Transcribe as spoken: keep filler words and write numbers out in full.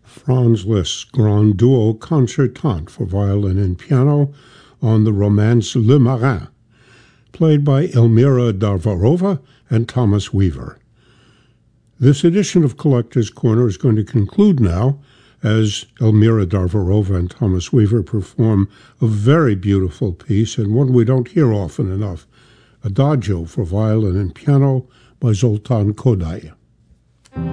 Franz Liszt's Grand Duo Concertante for violin and piano on the Romance Le Marin, played by Elmira Darvarova and Thomas Weaver. This edition of Collector's Corner is going to conclude now as Elmira Darvarova and Thomas Weaver perform a very beautiful piece and one we don't hear often enough, Adagio for violin and piano by Zoltan Kodály.